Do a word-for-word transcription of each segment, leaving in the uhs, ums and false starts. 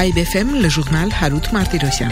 I B F M, le journal Harout Martirosyan.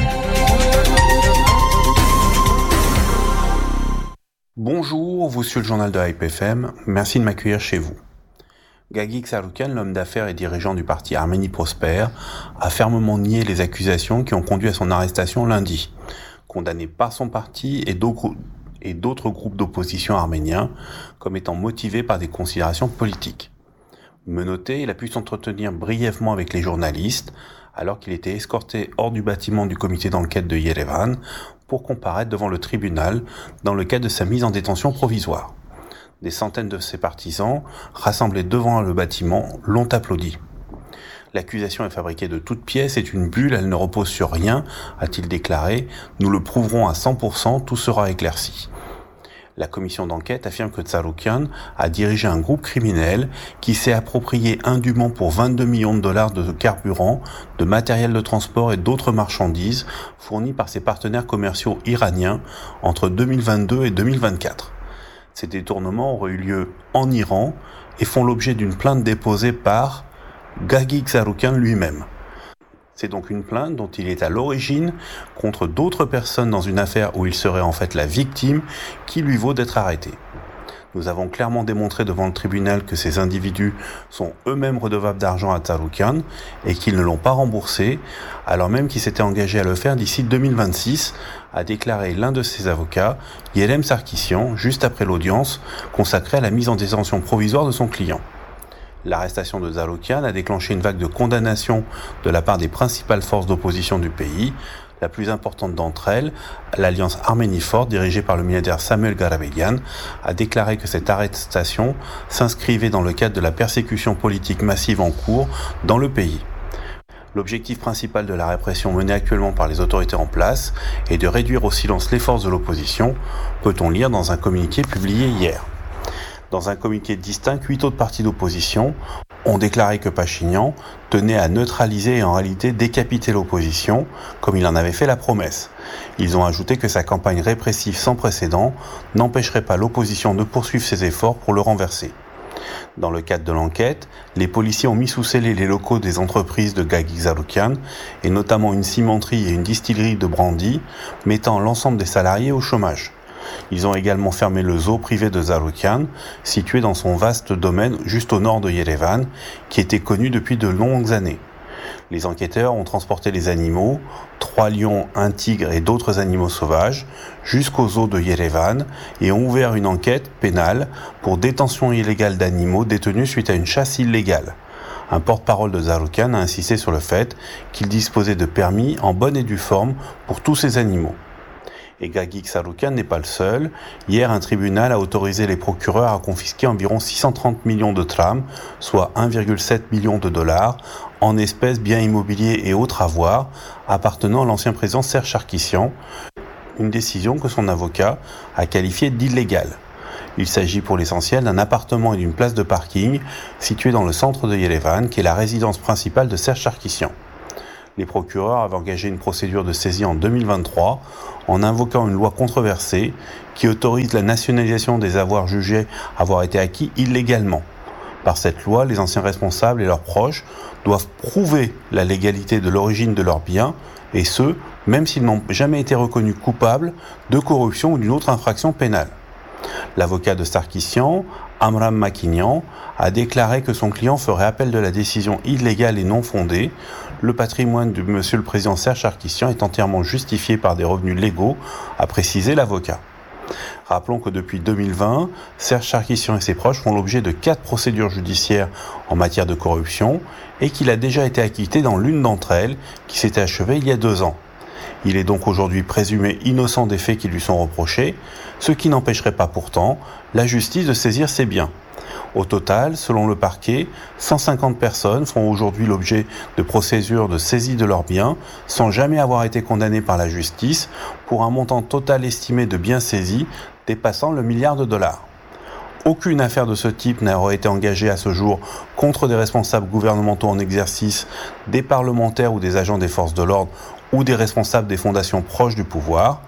Bonjour, vous suivez le journal de I B F M. Merci de m'accueillir chez vous. Gagik Tsarukyan, l'homme d'affaires et dirigeant du parti Arménie Prospère, a fermement nié les accusations qui ont conduit à son arrestation lundi. Condamné par son parti et d'autres, et d'autres groupes d'opposition arméniens comme étant motivés par des considérations politiques. Menotté, il a pu s'entretenir brièvement avec les journalistes alors qu'il était escorté hors du bâtiment du comité d'enquête de Yerevan pour comparaître devant le tribunal dans le cadre de sa mise en détention provisoire. Des centaines de ses partisans, rassemblés devant le bâtiment, l'ont applaudi. L'accusation est fabriquée de toutes pièces, est une bulle, elle ne repose sur rien, a-t-il déclaré. Nous le prouverons à cent pour cent, tout sera éclairci. La commission d'enquête affirme que Tsarukyan a dirigé un groupe criminel qui s'est approprié indûment pour vingt-deux millions de dollars de carburant, de matériel de transport et d'autres marchandises fournis par ses partenaires commerciaux iraniens entre deux mille vingt-deux et deux mille vingt-quatre. Ces détournements auraient eu lieu en Iran et font l'objet d'une plainte déposée par Gagik Tsarukyan lui-même. C'est donc une plainte dont il est à l'origine contre d'autres personnes dans une affaire où il serait en fait la victime qui lui vaut d'être arrêté. Nous avons clairement démontré devant le tribunal que ces individus sont eux-mêmes redevables d'argent à Tsarukyan et qu'ils ne l'ont pas remboursé, alors même qu'ils s'étaient engagés à le faire d'ici deux mille vingt-six, a déclaré l'un de ses avocats, Yerem Sarkissian, juste après l'audience consacrée à la mise en détention provisoire de son client. L'arrestation de Tsarukyan a déclenché une vague de condamnation de la part des principales forces d'opposition du pays. La plus importante d'entre elles, l'Alliance Arménie Forte, dirigée par le milliardaire Samuel Garabedian, a déclaré que cette arrestation s'inscrivait dans le cadre de la persécution politique massive en cours dans le pays. L'objectif principal de la répression menée actuellement par les autorités en place est de réduire au silence les forces de l'opposition, peut-on lire dans un communiqué publié hier. Dans un communiqué distinct, huit autres partis d'opposition ont déclaré que Pachinian tenait à neutraliser et en réalité décapiter l'opposition, comme il en avait fait la promesse. Ils ont ajouté que sa campagne répressive sans précédent n'empêcherait pas l'opposition de poursuivre ses efforts pour le renverser. Dans le cadre de l'enquête, les policiers ont mis sous scellé les locaux des entreprises de Gagik Tsarukyan, et notamment une cimenterie et une distillerie de brandy, mettant l'ensemble des salariés au chômage. Ils ont également fermé le zoo privé de Tsarukyan, situé dans son vaste domaine juste au nord de Yerevan, qui était connu depuis de longues années. Les enquêteurs ont transporté les animaux, trois lions, un tigre et d'autres animaux sauvages, jusqu'au zoo de Yerevan et ont ouvert une enquête pénale pour détention illégale d'animaux détenus suite à une chasse illégale. Un porte-parole de Tsarukyan a insisté sur le fait qu'il disposait de permis en bonne et due forme pour tous ces animaux. Et Gagik Tsarukyan n'est pas le seul. Hier, un tribunal a autorisé les procureurs à confisquer environ six cent trente millions de trams, soit un virgule sept million de dollars, en espèces, biens immobiliers et autres avoirs, appartenant à l'ancien président Serge Sarkissian, une décision que son avocat a qualifiée d'illégale. Il s'agit pour l'essentiel d'un appartement et d'une place de parking située dans le centre de Yerevan, qui est la résidence principale de Serge Sarkissian. Les procureurs avaient engagé une procédure de saisie en deux mille vingt-trois en invoquant une loi controversée qui autorise la nationalisation des avoirs jugés avoir été acquis illégalement. Par cette loi, les anciens responsables et leurs proches doivent prouver la légalité de l'origine de leurs biens, et ce, même s'ils n'ont jamais été reconnus coupables de corruption ou d'une autre infraction pénale. L'avocat de Sarkissian, Amram Makinian, a déclaré que son client ferait appel de la décision illégale et non fondée. Le patrimoine de Monsieur le Président Serge Sarkissian est entièrement justifié par des revenus légaux, a précisé l'avocat. Rappelons que depuis deux mille vingt, Serge Sarkissian et ses proches font l'objet de quatre procédures judiciaires en matière de corruption et qu'il a déjà été acquitté dans l'une d'entre elles, qui s'était achevée il y a deux ans. Il est donc aujourd'hui présumé innocent des faits qui lui sont reprochés, ce qui n'empêcherait pas pourtant la justice de saisir ses biens. Au total, selon le parquet, cent cinquante personnes font aujourd'hui l'objet de procédures de saisie de leurs biens sans jamais avoir été condamnées par la justice pour un montant total estimé de biens saisis dépassant le milliard de dollars. Aucune affaire de ce type n'aurait été engagée à ce jour contre des responsables gouvernementaux en exercice, des parlementaires ou des agents des forces de l'ordre ou des responsables des fondations proches du pouvoir.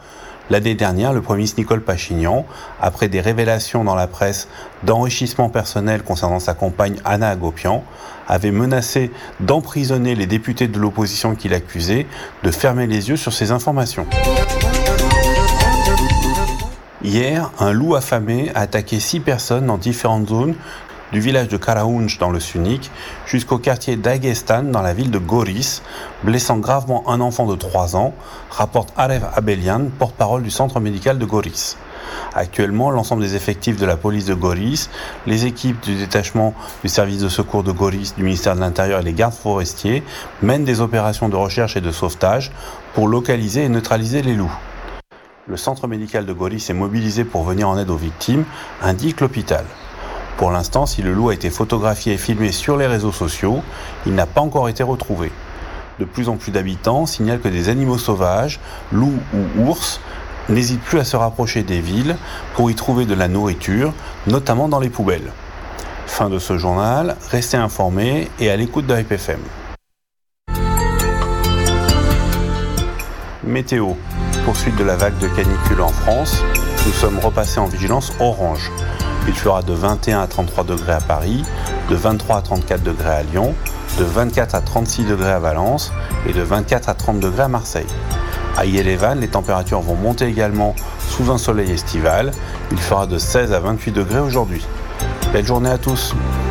L'année dernière, le Premier ministre Nicole Pachinian, après des révélations dans la presse d'enrichissement personnel concernant sa compagne Anna Agopian, avait menacé d'emprisonner les députés de l'opposition qui l'accusaient de fermer les yeux sur ces informations. Hier, un loup affamé a attaqué six personnes dans différentes zones du village de Karaunj dans le Sunik jusqu'au quartier d'Agestan dans la ville de Goris, blessant gravement un enfant de trois ans, rapporte Aref Abelian, porte-parole du centre médical de Goris. Actuellement, l'ensemble des effectifs de la police de Goris, les équipes du détachement du service de secours de Goris, du ministère de l'Intérieur et les gardes forestiers mènent des opérations de recherche et de sauvetage pour localiser et neutraliser les loups. Le centre médical de Goris est mobilisé pour venir en aide aux victimes, indique l'hôpital. Pour l'instant, si le loup a été photographié et filmé sur les réseaux sociaux, il n'a pas encore été retrouvé. De plus en plus d'habitants signalent que des animaux sauvages, loups ou ours, n'hésitent plus à se rapprocher des villes pour y trouver de la nourriture, notamment dans les poubelles. Fin de ce journal, restez informés et à l'écoute de Hype F M. Météo. Poursuite de la vague de canicule en France, nous sommes repassés en vigilance orange. Il fera de vingt et un à trente-trois degrés à Paris, de vingt-trois à trente-quatre degrés à Lyon, de vingt-quatre à trente-six degrés à Valence et de vingt-quatre à trente degrés à Marseille. À Yerevan, les températures vont monter également sous un soleil estival. Il fera de seize à vingt-huit degrés aujourd'hui. Belle journée à tous.